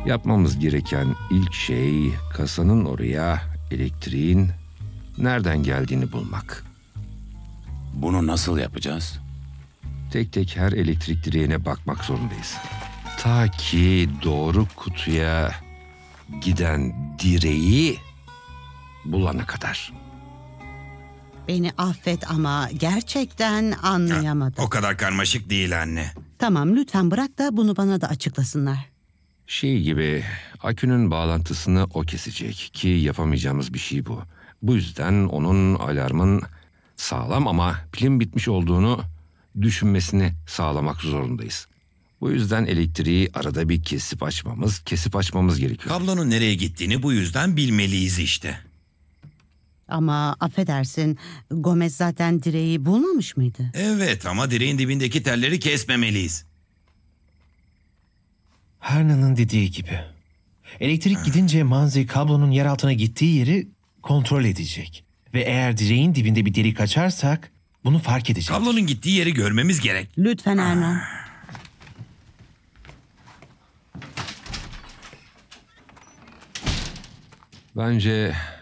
Yapmamız gereken ilk şey kasanın oraya elektriğin nereden geldiğini bulmak. Bunu nasıl yapacağız? Tek tek her elektrik direğine bakmak zorundayız. Ta ki doğru kutuya giden direği bulana kadar. Beni affet ama gerçekten anlayamadım. O kadar karmaşık değil anne. Tamam, lütfen bırak da bunu bana da açıklasınlar. Şey gibi, akünün bağlantısını o kesecek ki yapamayacağımız bir şey bu. Bu yüzden onun alarmın sağlam ama pilin bitmiş olduğunu düşünmesini sağlamak zorundayız. Bu yüzden elektriği arada bir kesip açmamız gerekiyor. Kablonun nereye gittiğini bu yüzden bilmeliyiz işte. Ama affedersin, Gomez zaten direği bulmamış mıydı? Evet ama direğin dibindeki telleri kesmemeliyiz. Hernan'ın dediği gibi. Elektrik gidince Manzi kablonun yer altına gittiği yeri kontrol edecek. Ve eğer direğin dibinde bir delik açarsak bunu fark edecek. Kablonun gittiği yeri görmemiz gerek. Lütfen Erman. Bence